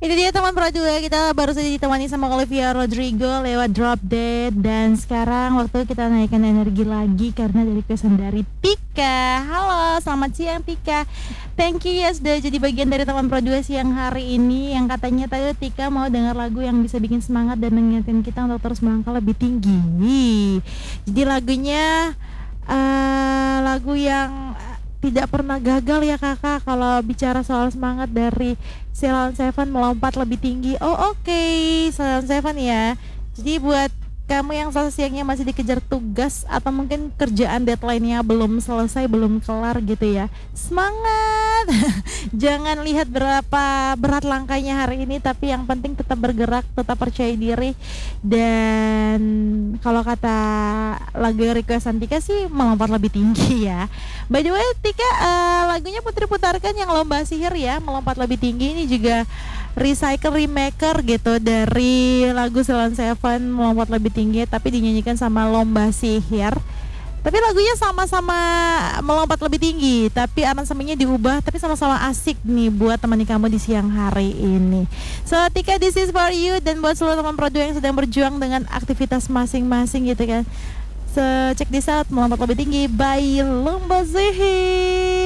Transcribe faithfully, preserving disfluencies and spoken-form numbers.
Itu dia teman Pro dua, kita baru saja ditemani sama Olivia Rodrigo lewat Drop Dead. Dan sekarang waktu kita naikkan energi lagi karena dari pesan dari Tika. Halo, selamat siang Tika. Thank you ya sudah jadi bagian dari teman Pro dua siang hari ini. Yang katanya tadi Tika mau dengar lagu yang bisa bikin semangat dan mengingatkan kita untuk terus melangkah lebih tinggi. Jadi lagunya uh, lagu yang tidak pernah gagal ya kakak kalau bicara soal semangat dari Ceylon Seven melompat lebih tinggi. Oh oke, okay. Ceylon Seven ya. Jadi buat kamu yang selasa siangnya masih dikejar tugas atau mungkin kerjaan deadline-nya belum selesai, belum kelar gitu ya, semangat. Jangan lihat berapa berat langkahnya hari ini, tapi yang penting tetap bergerak, tetap percaya diri. Dan kalau kata lagu request Tika sih melompat lebih tinggi ya. By the way Tika, uh, lagunya Putri putarkan yang Lomba Sihir ya, melompat lebih tinggi. Ini juga recycle remaker gitu dari lagu Ceylon Seven melompat lebih tinggi, tapi dinyanyikan sama Lomba Sihir. Tapi lagunya sama-sama melompat lebih tinggi, tapi aransemennya diubah, tapi sama-sama asik nih buat temani kamu di siang hari ini. So Tika, this is for you, dan buat seluruh teman Pro dua yang sedang berjuang dengan aktivitas masing-masing gitu kan. So check this out, melompat lebih tinggi by Lomba Sihir.